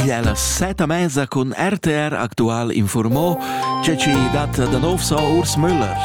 Il è la 7:30 con RTR Actual informò, c'è ci data da nuovo so Urs Müller.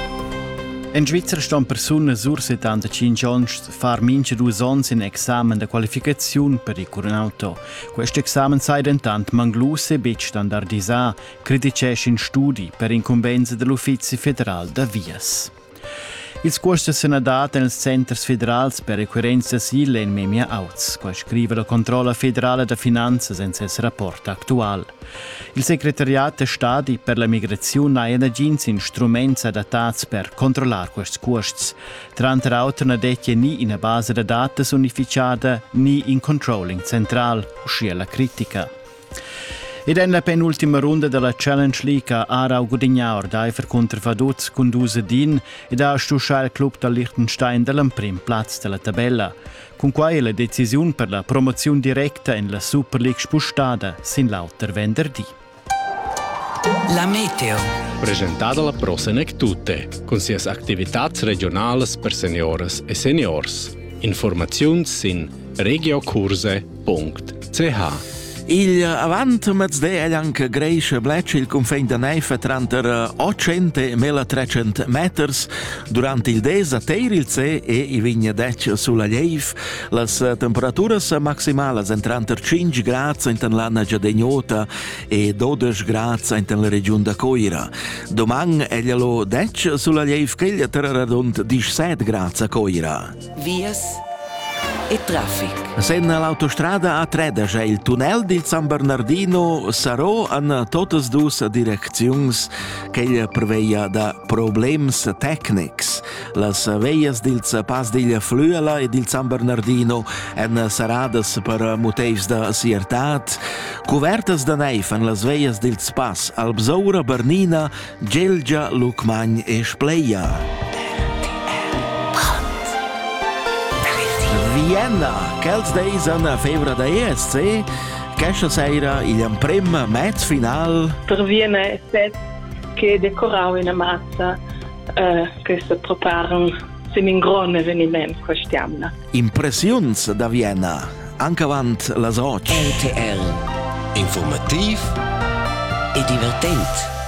In Svizzera stanno persone sur 75 anni far mince 2 anni in examen di qualificazione per il Coronauto. Questo examen sai intanto mangluse e standardizzato, criticesce in studi per incombenza dell'Uffizio Federale da Vias. Il corso sono dati nei centri federali per requerenza SIL in Memia Auts, come scrive la Controlla Federale da Finanze in il rapporto attuale. Il Segretariato Stati per la Migrazione ha in strumenti adattati per controllare questi costi. Tra l'altro non è né in una base di dati unificata né in controlling centrale, uscì la critica. Ed è la penultima ronda della Challenge League a Aarau Gudignaur, Daifer contro Vaduz con 2 din ed ha stusciato il club del Liechtenstein dal primo piazza della tabella. Con cui la decisione per la promozione diretta in la Super League spostata sin l'alter venerdì. La meteo. Presentata la Prosenec Tutte, con sias attività regionali per senioras e seniors. Informazioni sin regiocurse.ch. Il avant mezz'è anche Greische Blecce il confine da neve tra 800 e 1300 metri durante il des a Teir il C e i vignadec sulla Liev. Le temperature maximali sono tra 5 gradi in l'anna Giadegnota e 12 gradi in la regione da Coira. Domani è lo dec sulla Liev che gli terrà rund 17 gradi a Coira. Vias e traffic. Sen l'autostrada A13 e il tunnel di San Bernardino sarò in tutte e due direzioni che preveia da problemi tecnici. Le vie del Pas di Fluela e del San Bernardino sono sarate per motivi di sicurezza. Coverte da neve in le vie del Pas Albsaura, Bernina, Gelgia, Lucmagn e Spleia. Vienna, quels days in febbraio da ESC, questa sera il primo match final. Per Vienna è set che decorano in massa che si preparano per un grande avvenimento quest'anno. Impressioni da Vienna, anche avanti la soci. RTL. Informativ e divertente.